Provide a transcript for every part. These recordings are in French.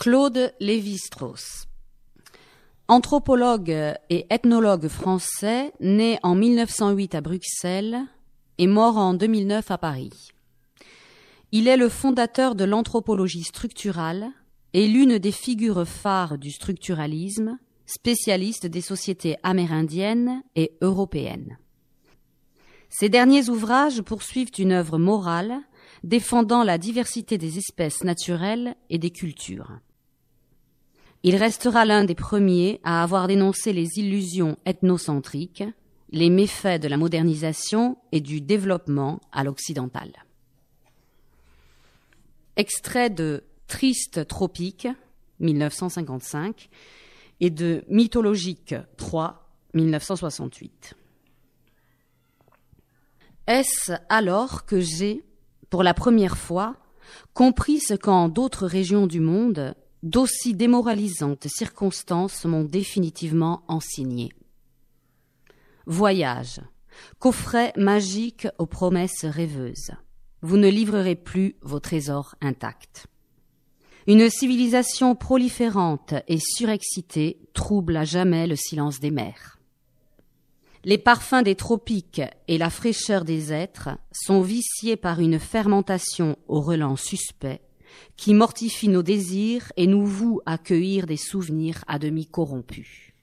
Claude Lévi-Strauss. Anthropologue et ethnologue français, né en 1908 à Bruxelles et mort en 2009 à Paris. Il est le fondateur de l'anthropologie structurale et l'une des figures phares du structuralisme, spécialiste des sociétés amérindiennes et européennes. Ses derniers ouvrages poursuivent une œuvre morale défendant la diversité des espèces naturelles et des cultures. Il restera l'un des premiers à avoir dénoncé les illusions ethnocentriques, les méfaits de la modernisation et du développement à l'occidental. Extrait de Triste Tropique, 1955, et de Mythologique 3, 1968. Est-ce alors que j'ai, pour la première fois, compris ce qu'en d'autres régions du monde, d'aussi démoralisantes circonstances m'ont définitivement enseigné. Voyage, coffret magique aux promesses rêveuses. Vous ne livrerez plus vos trésors intacts. Une civilisation proliférante et surexcitée trouble à jamais le silence des mers. Les parfums des tropiques et la fraîcheur des êtres sont viciés par une fermentation au relent suspect qui mortifie nos désirs et nous voue à cueillir des souvenirs à demi corrompus.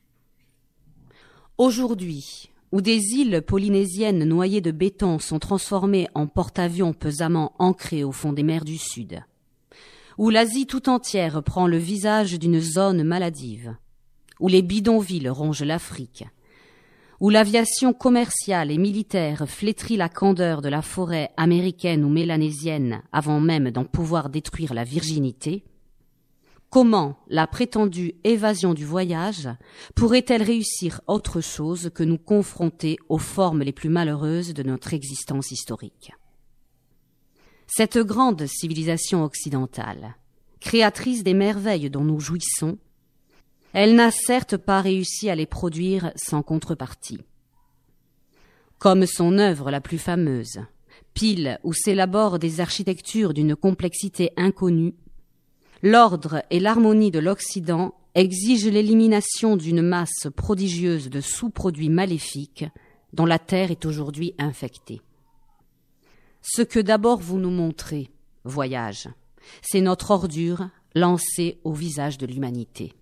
Aujourd'hui, où des îles polynésiennes noyées de béton sont transformées en porte-avions pesamment ancrés au fond des mers du Sud, où l'Asie tout entière prend le visage d'une zone maladive, où les bidonvilles rongent l'Afrique, où l'aviation commerciale et militaire flétrit la candeur de la forêt américaine ou mélanésienne avant même d'en pouvoir détruire la virginité, comment la prétendue évasion du voyage pourrait-elle réussir autre chose que nous confronter aux formes les plus malheureuses de notre existence historique ? Cette grande civilisation occidentale, créatrice des merveilles dont nous jouissons, elle n'a certes pas réussi à les produire sans contrepartie. Comme son œuvre la plus fameuse, Pile où s'élaborent des architectures d'une complexité inconnue, l'ordre et l'harmonie de l'Occident exigent l'élimination d'une masse prodigieuse de sous-produits maléfiques dont la Terre est aujourd'hui infectée. Ce que d'abord vous nous montrez, voyage, c'est notre ordure lancée au visage de l'humanité.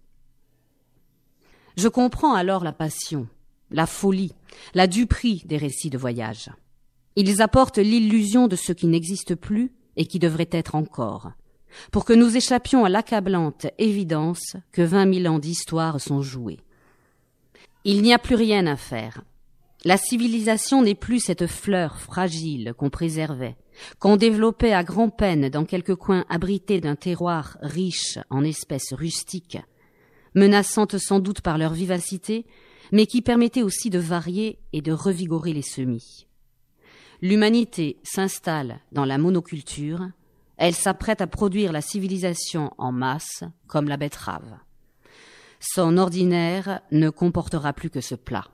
Je comprends alors la passion, la folie, la duperie des récits de voyage. Ils apportent l'illusion de ce qui n'existe plus et qui devrait être encore, pour que nous échappions à l'accablante évidence que 20 000 ans d'histoire sont joués. Il n'y a plus rien à faire. La civilisation n'est plus cette fleur fragile qu'on préservait, qu'on développait à grand-peine dans quelques coins abrités d'un terroir riche en espèces rustiques, menaçantes sans doute par leur vivacité, mais qui permettaient aussi de varier et de revigorer les semis. L'humanité s'installe dans la monoculture, elle s'apprête à produire la civilisation en masse, comme la betterave. Son ordinaire ne comportera plus que ce plat.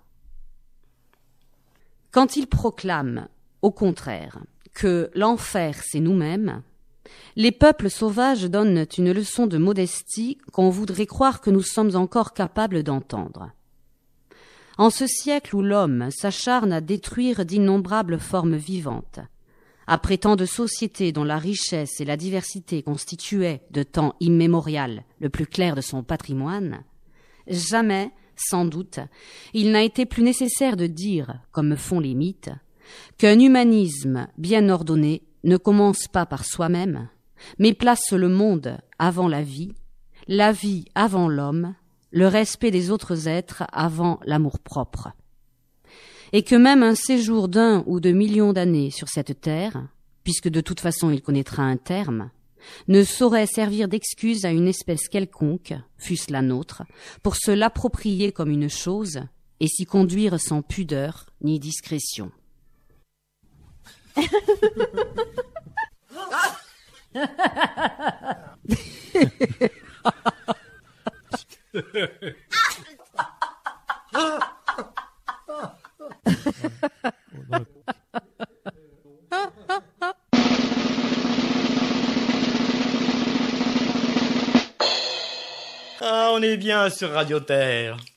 Quand il proclame, au contraire, que l'enfer c'est nous-mêmes, les peuples sauvages donnent une leçon de modestie qu'on voudrait croire que nous sommes encore capables d'entendre. En ce siècle où l'homme s'acharne à détruire d'innombrables formes vivantes, après tant de sociétés dont la richesse et la diversité constituaient, de temps immémorial, le plus clair de son patrimoine, jamais, sans doute, il n'a été plus nécessaire de dire, comme font les mythes, qu'un humanisme bien ordonné ne commence pas par soi-même, mais place le monde avant la vie avant l'homme, le respect des autres êtres avant l'amour-propre. Et que même un séjour d'1 ou de millions d'années sur cette terre, puisque de toute façon il connaîtra un terme, ne saurait servir d'excuse à une espèce quelconque, fût-ce la nôtre, pour se l'approprier comme une chose et s'y conduire sans pudeur ni discrétion. Ah, on est bien sur Radio Terre.